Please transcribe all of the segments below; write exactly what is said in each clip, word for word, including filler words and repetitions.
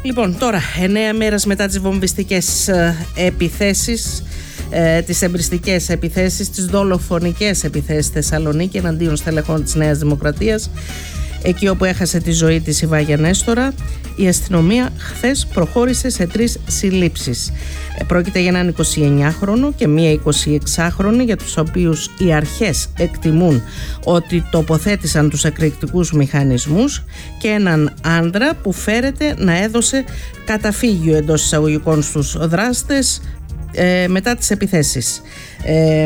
Λοιπόν, τώρα, εννέα μέρες μετά τις βομβιστικές ε, επιθέσεις, ε, τις εμπριστικές επιθέσεις, τις δολοφονικές επιθέσεις στη Θεσσαλονίκη εναντίον στελεχών της Νέας Δημοκρατίας, εκεί όπου έχασε τη ζωή της η Βάγια Νέστορα, η αστυνομία χθες προχώρησε σε τρεις συλλήψεις. Πρόκειται για έναν εικοσιεννιάχρονο και μία εικοσιεξάχρονη, για τους οποίους οι αρχές εκτιμούν ότι τοποθέτησαν τους εκρηκτικούς μηχανισμούς, και έναν άντρα που φέρεται να έδωσε καταφύγιο εντός εισαγωγικών στους δράστες ε, μετά τις επιθέσεις. Ε,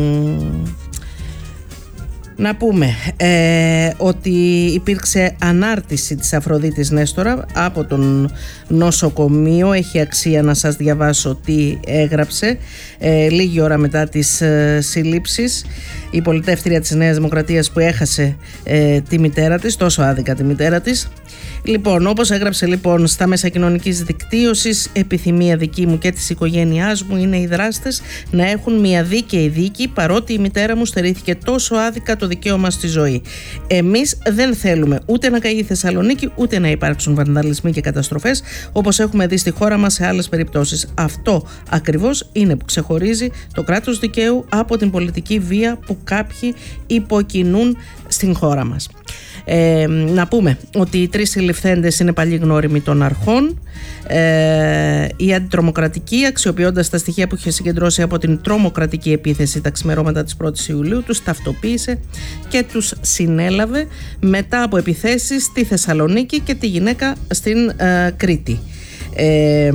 Να πούμε ε, ότι υπήρξε ανάρτηση της Αφροδίτης Νέστορα από τον νοσοκομείο. Έχει αξία να σας διαβάσω τι έγραψε ε, λίγη ώρα μετά τις ε, συλλήψεις. Η πολιτεύτρια της Νέας Δημοκρατίας που έχασε ε, τη μητέρα της, τόσο άδικα τη μητέρα της. Λοιπόν, όπως έγραψε λοιπόν στα μέσα κοινωνικής δικτύωσης, επιθυμία δική μου και της οικογένειάς μου είναι οι δράστες να έχουν μια δίκαιη δίκη, παρότι η μητέρα μου στερήθηκε τόσο άδικα το δικαίωμα στη ζωή. Εμείς δεν θέλουμε ούτε να καεί η Θεσσαλονίκη, ούτε να υπάρξουν βανδαλισμοί και καταστροφές όπως έχουμε δει στη χώρα μας σε άλλες περιπτώσεις. Αυτό ακριβώς είναι που ξεχωρίζει το κράτος δικαίου από την πολιτική βία που κάποιοι υποκινούν στην χώρα μας. Ε, να πούμε ότι οι τρεις συλληφθέντες είναι παλιοί γνώριμοι των αρχών. Ε, η αντιτρομοκρατική, αξιοποιώντας τα στοιχεία που είχε συγκεντρώσει από την τρομοκρατική επίθεση τα ξημερώματα της πρώτης Ιουλίου, τους ταυτοποίησε και τους συνέλαβε μετά από επιθέσεις στη Θεσσαλονίκη και τη γυναίκα στην ε, Κρήτη. Ε,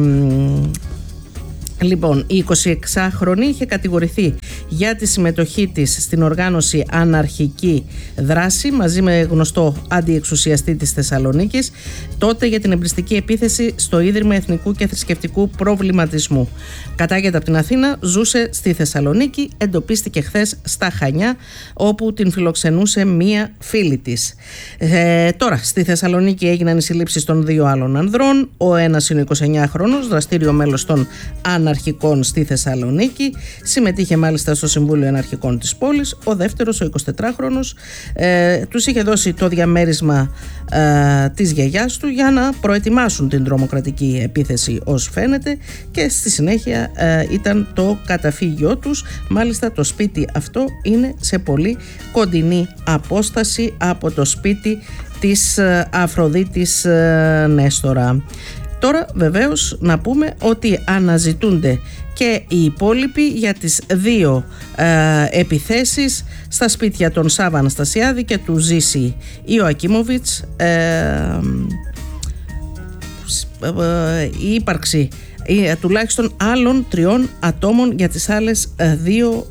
Λοιπόν, η εικοσιεξάχρονη είχε κατηγορηθεί για τη συμμετοχή της στην οργάνωση Αναρχική Δράση μαζί με γνωστό αντιεξουσιαστή της Θεσσαλονίκης, τότε για την εμπριστική επίθεση στο Ίδρυμα Εθνικού και Θρησκευτικού Προβληματισμού. Κατάγεται από την Αθήνα, ζούσε στη Θεσσαλονίκη, εντοπίστηκε χθες στα Χανιά, όπου την φιλοξενούσε μία φίλη της. Ε, τώρα, στη Θεσσαλονίκη έγιναν οι συλλήψεις των δύο άλλων ανδρών. Ο ένας είναι εικοσιεννιάχρονος, δραστήριο μέλος των Αναρχικών στη Θεσσαλονίκη, συμμετείχε μάλιστα στο Συμβούλιο Αναρχικών της πόλης. Ο δεύτερος, ο εικοσιτετράχρονος, ε, τους είχε δώσει το διαμέρισμα ε, της γιαγιάς του για να προετοιμάσουν την τρομοκρατική επίθεση, ως φαίνεται, και στη συνέχεια ε, ήταν το καταφύγιο τους. Μάλιστα το σπίτι αυτό είναι σε πολύ κοντινή απόσταση από το σπίτι της ε, Αφροδίτης ε, Νέστορα. Τώρα βεβαίως να πούμε ότι αναζητούνται και οι υπόλοιποι για τις δύο ε, επιθέσεις στα σπίτια των Σάβα Αναστασιάδη και του Ζήση Ιωακίμοβιτς. Ε, ε, η ύπαρξη ε, τουλάχιστον άλλων τριών ατόμων για τις άλλες ε, δύο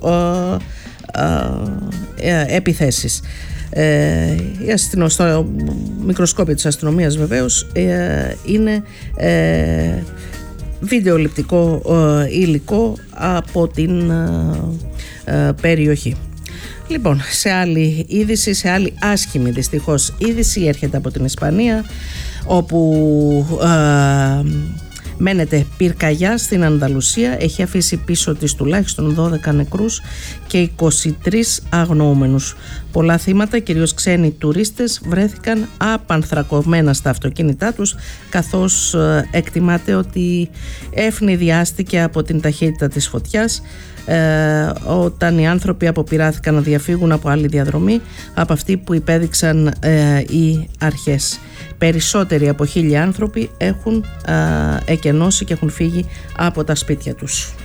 ε, ε, ε, επιθέσεις. Ε, αστυνο, στο μικροσκόπιο της αστυνομίας βεβαίως ε, είναι ε, βιντεοληπτικό ε, υλικό από την ε, ε, περιοχή. Λοιπόν, σε άλλη είδηση, σε άλλη άσχημη δυστυχώς είδηση, έρχεται από την Ισπανία, όπου ε, μένεται πυρκαγιά στην Ανδαλουσία. Έχει αφήσει πίσω της τουλάχιστον δώδεκα νεκρούς και είκοσι τρεις αγνοούμενους. Πολλά θύματα, κυρίως ξένοι τουρίστες, βρέθηκαν απανθρακωμένα στα αυτοκίνητά τους, καθώς εκτιμάται ότι ευνηδιάστηκε από την ταχύτητα της φωτιάς ε, όταν οι άνθρωποι αποπειράθηκαν να διαφύγουν από άλλη διαδρομή από αυτή που υπέδειξαν ε, οι αρχές. Περισσότεροι από χίλια άνθρωποι έχουν ε, εκενώσει και έχουν φύγει από τα σπίτια τους.